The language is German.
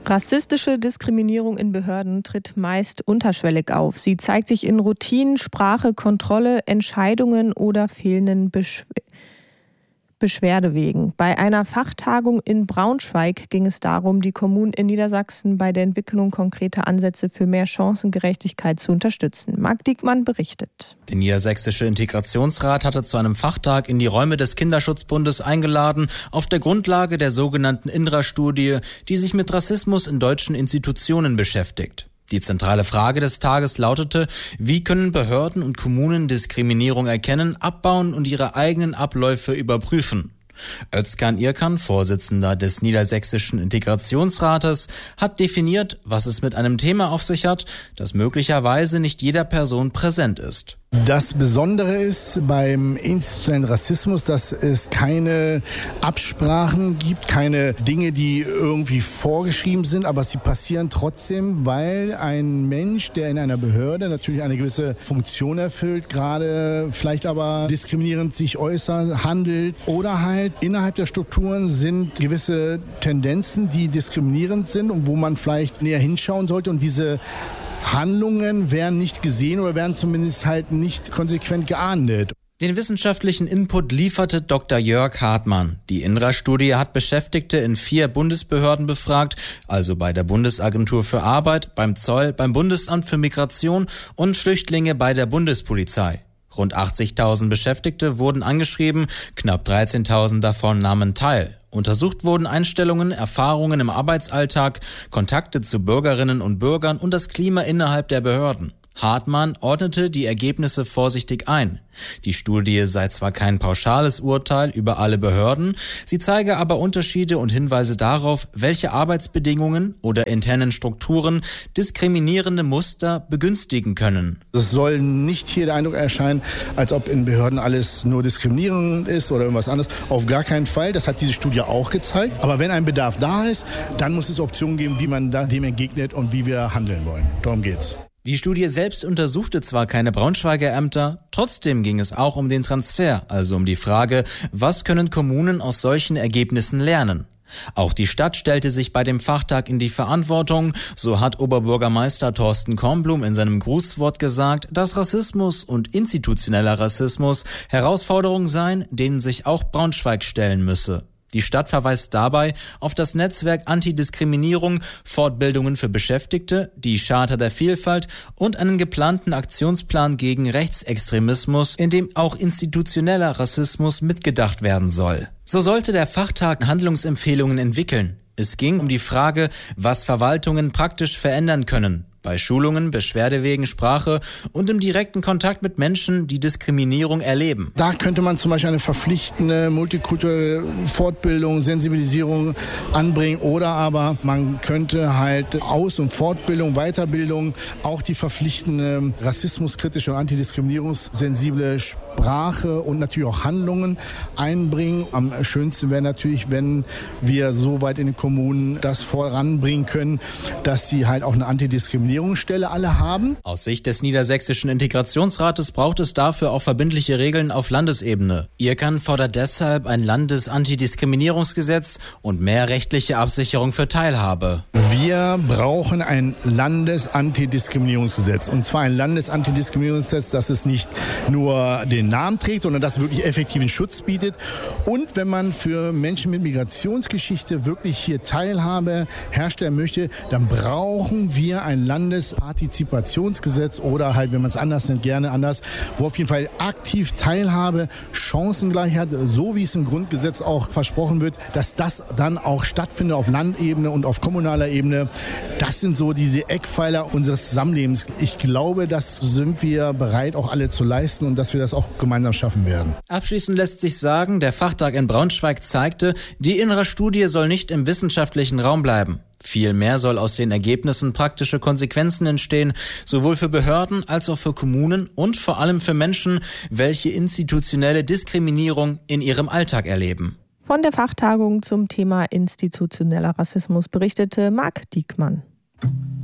Rassistische Diskriminierung in Behörden tritt meist unterschwellig auf. Sie zeigt sich in Routinen, Sprache, Kontrolle, Entscheidungen oder fehlenden Beschwerdewegen. Bei einer Fachtagung in Braunschweig ging es darum, die Kommunen in Niedersachsen bei der Entwicklung konkreter Ansätze für mehr Chancengerechtigkeit zu unterstützen. Marc Diekmann berichtet. Der Niedersächsische Integrationsrat hatte zu einem Fachtag in die Räume des Kinderschutzbundes eingeladen, auf der Grundlage der sogenannten INRA-Studie, die sich mit Rassismus in deutschen Institutionen beschäftigt. Die zentrale Frage des Tages lautete: Wie können Behörden und Kommunen Diskriminierung erkennen, abbauen und ihre eigenen Abläufe überprüfen? Özkan Irkan, Vorsitzender des Niedersächsischen Integrationsrates, hat definiert, was es mit einem Thema auf sich hat, das möglicherweise nicht jeder Person präsent ist. Das Besondere ist beim institutionellen Rassismus, dass es keine Absprachen gibt, keine Dinge, die irgendwie vorgeschrieben sind, aber sie passieren trotzdem, weil ein Mensch, der in einer Behörde natürlich eine gewisse Funktion erfüllt, gerade vielleicht aber diskriminierend sich äußert, handelt oder halt innerhalb der Strukturen sind gewisse Tendenzen, die diskriminierend sind und wo man vielleicht näher hinschauen sollte, und diese Handlungen werden nicht gesehen oder werden zumindest halt nicht konsequent geahndet. Den wissenschaftlichen Input lieferte Dr. Jörg Hartmann. Die INRA-Studie hat Beschäftigte in 4 Bundesbehörden befragt, also bei der Bundesagentur für Arbeit, beim Zoll, beim Bundesamt für Migration und Flüchtlinge bei der Bundespolizei. Rund 80.000 Beschäftigte wurden angeschrieben, knapp 13.000 davon nahmen teil. Untersucht wurden Einstellungen, Erfahrungen im Arbeitsalltag, Kontakte zu Bürgerinnen und Bürgern und das Klima innerhalb der Behörden. Hartmann ordnete die Ergebnisse vorsichtig ein. Die Studie sei zwar kein pauschales Urteil über alle Behörden, sie zeige aber Unterschiede und Hinweise darauf, welche Arbeitsbedingungen oder internen Strukturen diskriminierende Muster begünstigen können. Es soll nicht hier der Eindruck erscheinen, als ob in Behörden alles nur diskriminierend ist oder irgendwas anderes. Auf gar keinen Fall, das hat diese Studie auch gezeigt. Aber wenn ein Bedarf da ist, dann muss es Optionen geben, wie man da dem entgegnet und wie wir handeln wollen. Darum geht's. Die Studie selbst untersuchte zwar keine Braunschweiger Ämter, trotzdem ging es auch um den Transfer, also um die Frage, was können Kommunen aus solchen Ergebnissen lernen. Auch die Stadt stellte sich bei dem Fachtag in die Verantwortung. So hat Oberbürgermeister Thorsten Kornblum in seinem Grußwort gesagt, dass Rassismus und institutioneller Rassismus Herausforderungen seien, denen sich auch Braunschweig stellen müsse. Die Stadt verweist dabei auf das Netzwerk Antidiskriminierung, Fortbildungen für Beschäftigte, die Charta der Vielfalt und einen geplanten Aktionsplan gegen Rechtsextremismus, in dem auch institutioneller Rassismus mitgedacht werden soll. So sollte der Fachtag Handlungsempfehlungen entwickeln. Es ging um die Frage, was Verwaltungen praktisch verändern können. Bei Schulungen, Beschwerdewegen, Sprache und im direkten Kontakt mit Menschen, die Diskriminierung erleben. Da könnte man zum Beispiel eine verpflichtende multikulturelle Fortbildung, Sensibilisierung anbringen, oder aber man könnte halt Aus- und Fortbildung, Weiterbildung, auch die verpflichtende rassismuskritische und antidiskriminierungssensible Sprache und natürlich auch Handlungen einbringen. Am schönsten wäre natürlich, wenn wir so weit in den Kommunen das voranbringen können, dass sie halt auch eine Antidiskriminierungsstelle alle haben. Aus Sicht des Niedersächsischen Integrationsrates braucht es dafür auch verbindliche Regeln auf Landesebene. Irkan fordert deshalb ein Landesantidiskriminierungsgesetz und mehr rechtliche Absicherung für Teilhabe. Wir brauchen ein Landesantidiskriminierungsgesetz. Und zwar ein Landesantidiskriminierungsgesetz, das es nicht nur den Namen trägt, sondern das wirklich effektiven Schutz bietet. Und wenn man für Menschen mit Migrationsgeschichte wirklich hier Teilhabe herstellen möchte, dann brauchen wir ein Landespartizipationsgesetz oder halt, wenn man es anders nennt, gerne anders, wo auf jeden Fall aktiv Teilhabe, Chancengleichheit, so wie es im Grundgesetz auch versprochen wird, dass das dann auch stattfindet auf Landebene und auf kommunaler Ebene. Das sind so diese Eckpfeiler unseres Zusammenlebens. Ich glaube, das sind wir bereit, auch alle zu leisten, und dass wir das auch gemeinsam schaffen werden. Abschließend lässt sich sagen, der Fachtag in Braunschweig zeigte, die INRA-Studie soll nicht im wissenschaftlichen Raum bleiben. Vielmehr soll aus den Ergebnissen praktische Konsequenzen entstehen, sowohl für Behörden als auch für Kommunen und vor allem für Menschen, welche institutionelle Diskriminierung in ihrem Alltag erleben. Von der Fachtagung zum Thema institutioneller Rassismus berichtete Marc Diekmann.